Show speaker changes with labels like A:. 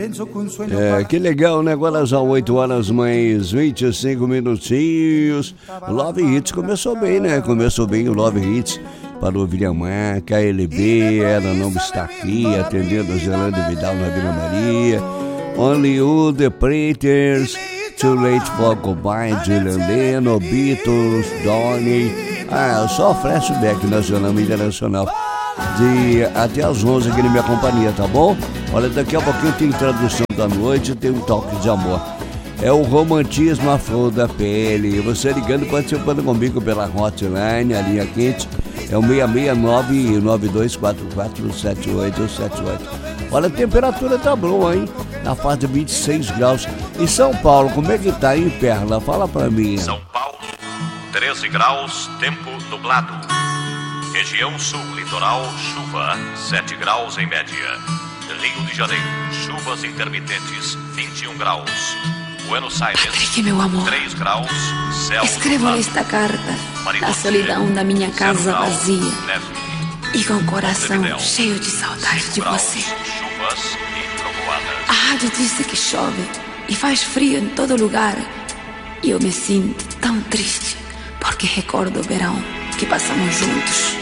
A: Que legal, né? Agora já 8 horas mais 25 minutinhos. O Love Hits começou bem, né? Começou bem o Love Hits para o William Marca, a LB, ela não está aqui, atendendo a Zelândia Vidal na Vila Maria. Only You, The Pretenders, Too Late for Goodbye, Julian Lennon, Beatles, Donny. Só flashback nacional e internacional. Até às 11 aqui na minha companhia, tá bom? Olha, daqui a pouquinho tem tradução da noite e tem um toque de amor. É o romantismo à flor da pele. Você ligando, participando comigo pela hotline, a linha quente. É o 669-9244-7878. Olha, a temperatura tá boa, hein? Na fase de 26 graus. Em São Paulo, como é que tá, hein, Perla? Fala pra mim.
B: São Paulo, 13 graus, tempo nublado. Região sul, litoral, chuva, 7 graus em média. Rio de Janeiro, chuvas intermitentes, 21 graus. Buenos Aires,
C: Patrick, meu amor,
B: 3 graus, céu
C: escrevo
B: nublado.
C: nesta carta
B: Maria
C: a solidão da minha casa
B: graus,
C: vazia
B: neve.
C: e com o coração
B: Montevidéu,
C: cheio de saudade
B: 5
C: de
B: graus,
C: você.
B: chuvas e trovoadas.
C: A rádio disse que chove e faz frio em todo lugar. E eu me sinto tão triste porque recordo o verão que passamos juntos.